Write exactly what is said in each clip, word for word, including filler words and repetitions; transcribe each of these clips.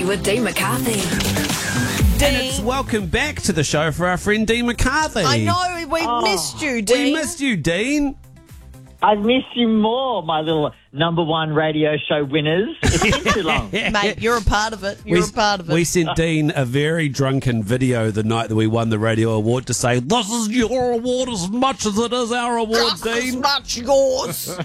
with Dean McCarthy. And it's welcome back to the show for our friend Dean McCarthy. I know, we Oh. missed you, Dean. We missed you, Dean. I've missed you more, my little number one radio show winners. It's been too long. Mate, you're a part of it. You're we, a part of it. We sent Dean a very drunken video the night that we won the radio award to say, this is your award as much as it is our award, Just as Dean. much yours.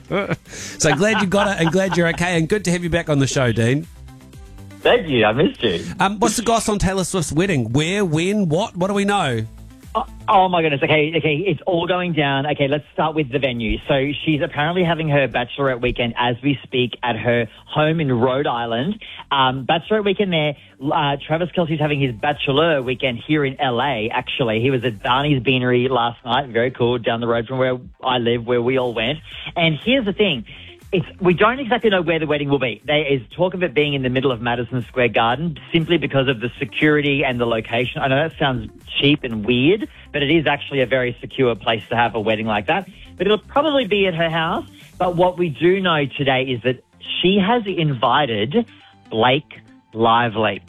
So glad you got it and glad you're okay and good to have you back on the show, Dean. Thank you, I missed you. Um, what's the goss on Taylor Swift's wedding? Where, when, what? What do we know? Oh, oh my goodness. Okay, okay, it's all going down. Okay, let's start with the venue. So she's apparently having her bachelorette weekend as we speak at her home in Rhode Island. Um, bachelorette weekend there. Uh, Travis Kelce's having his bachelor weekend here in L A, actually. He was at Barney's Beanery last night. Very cool, down the road from where I live, where we all went. And here's the thing. It's, we don't exactly know where the wedding will be. There is talk of it being in the middle of Madison Square Garden simply because of the security and the location. I know that sounds cheap and weird, but it is actually a very secure place to have a wedding like that. But it'll probably be at her house. But what we do know today is that she has invited Blake Lively.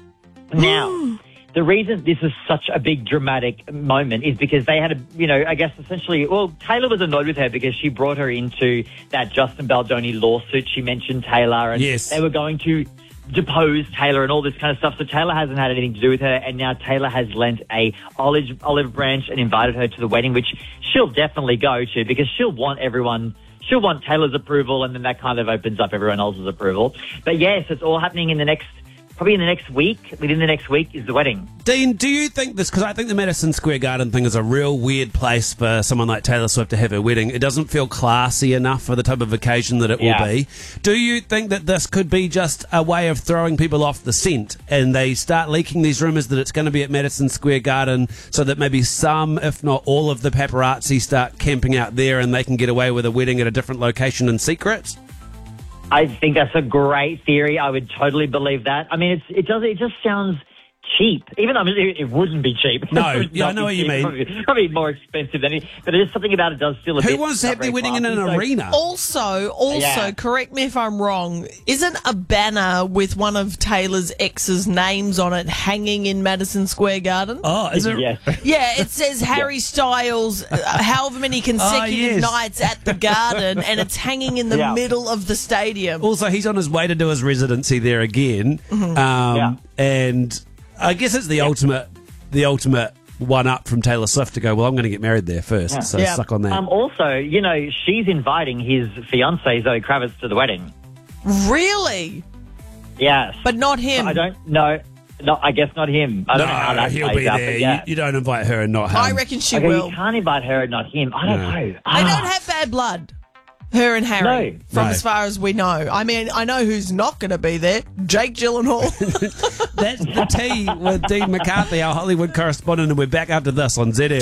Now, the reason this is such a big dramatic moment is because they had a, you know, I guess essentially, well, Taylor was annoyed with her because she brought her into that Justin Baldoni lawsuit. She mentioned Taylor and Yes. they were going to depose Taylor and all this kind of stuff. So Taylor hasn't had anything to do with her. And now Taylor has lent a olive, olive branch and invited her to the wedding, which she'll definitely go to because she'll want everyone, she'll want Taylor's approval. And then that kind of opens up everyone else's approval. But yes, it's all happening in the next Probably in the next week, within the next week, is the wedding. Dean, do you think this, because I think the Madison Square Garden thing is a real weird place for someone like Taylor Swift to have her wedding. It doesn't feel classy enough for the type of occasion that it Yeah. will be. Do you think that this could be just a way of throwing people off the scent and they start leaking these rumours that it's going to be at Madison Square Garden so that maybe some, if not all of the paparazzi start camping out there and they can get away with a wedding at a different location in secret? I think that's a great theory. I would totally believe that. I mean, it's, it does. It just sounds cheap. Even though I mean, it, it wouldn't be cheap. No, It would yeah, I not know be what you cheap. mean. Probably, probably more expensive than it. But there's something about it does feel a Who bit. wants to not have their very wedding in an classy. So- arena? Also, also, Yeah. correct me if I'm wrong, isn't a banner with one of Taylor's ex's names on it hanging in Madison Square Garden? Oh, is it? Yes. Yeah, it says Harry Styles, uh, however many consecutive yes. nights at the Garden, and it's hanging in the Yeah. middle of the stadium. Also, he's on his way to do his residency there again, um, Yeah. and I guess it's the ultimate, the ultimate one up from Taylor Swift to go. Well, I'm going to get married there first, Yeah. so Yeah. suck on that. Um, also, you know, she's inviting his fiancee Zoe Kravitz to the wedding. Really? Yes, But not him. I don't know. No, I guess not him. I don't know how no, that he'll plays be out, there. but yeah. You, you don't invite her and not him. I reckon she Okay, will. you can't invite her and not him. I don't No. know. They Ah. don't have bad blood. Her and Harry, No. from No. as far as we know. I mean, I know who's not going to be there. Jake Gyllenhaal. That's the tea with Dean McCarthy, our Hollywood correspondent, and we're back after this on Z M.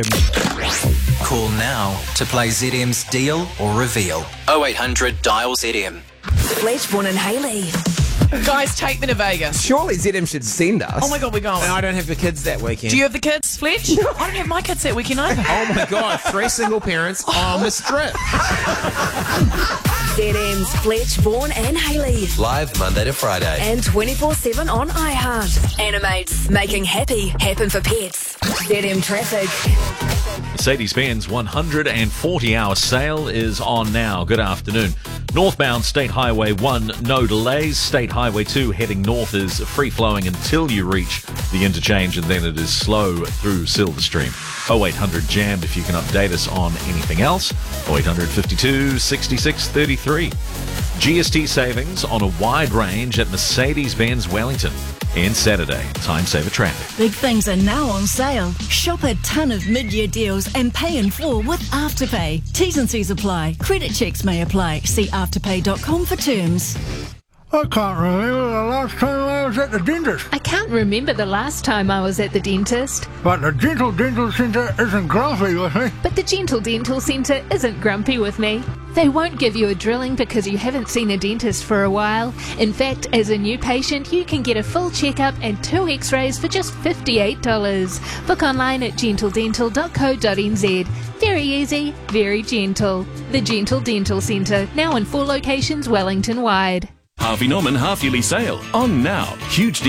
Call now to play Z M's Deal or Reveal. oh eight hundred dial Z M. Fletchborn and Haley. Guys, take me to Vegas. Surely Z M should send us. Oh my God, we're going. And I don't have the kids that weekend. Do you have the kids, Fletch? I don't have my kids that weekend either. Oh my God, three single parents on the strip. Z M's Fletchborn and Haley. Live Monday to Friday. And twenty-four seven on iHeart. Animates, making happy happen for pets. Z M Traffic. Mercedes-Benz one hundred forty hour sale is on now. Good afternoon. Northbound State Highway one, no delays. State Highway two heading north is free-flowing until you reach the interchange, and then it is slow through Silverstream. oh eight hundred jammed if you can update us on anything else. oh eight hundred fifty-two sixty-six thirty-three. G S T savings on a wide range at Mercedes-Benz Wellington. And Saturday, time saver traffic. Big things are now on sale. Shop a ton of mid-year deals and pay in full with Afterpay. T's and C's apply. Credit checks may apply. See afterpay dot com for terms. I can't remember the last time I was at the dentist. I can't remember the last time I was at the dentist. But the Gentle Dental Centre isn't grumpy with me. But the Gentle Dental Centre isn't grumpy with me. They won't give you a drilling because you haven't seen a dentist for a while. In fact, as a new patient, you can get a full checkup and two x-rays for just fifty-eight dollars. Book online at gentle dental dot co dot n z. Very easy, very gentle. The Gentle Dental Centre, now in four locations Wellington-wide. Harvey Norman half-yearly sale on now. Huge